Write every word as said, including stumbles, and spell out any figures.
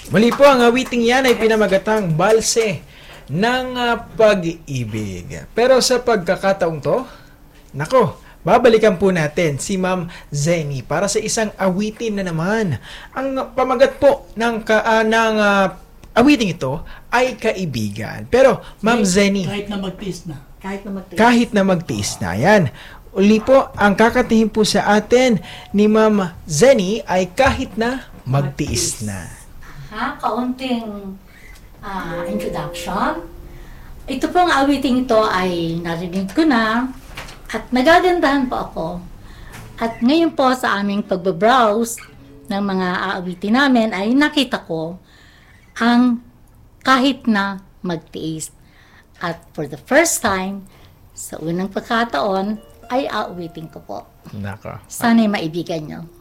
Muli po, ang awiting yan ay pinamagatang balse ng uh, pag-ibig. Pero sa pagkakataong to, nako, babalikan po natin si Ma'am Zenny para sa isang awitin na naman. Ang pamagat po ng, ka, uh, ng uh, awiting ito ay kaibigan. Pero, Ma'am Zenny, kahit na magtiis na. Kahit na magtiis. Kahit na magtiis na. Yan. Uli po, ang kakatihin po sa atin ni Ma'am Zenny ay kahit na magtiis na. Ha, kaunting uh, introduction. Ito pong awiting ito ay narinig ko na at nagagandahan po ako. At ngayon po sa aming pagbabrowse ng mga aawitin namin ay nakita ko ang kahit na magtiis. At for the first time, sa unang pagkataon, ay aawitin ko po. Nako. Sana'y maibigan nyo.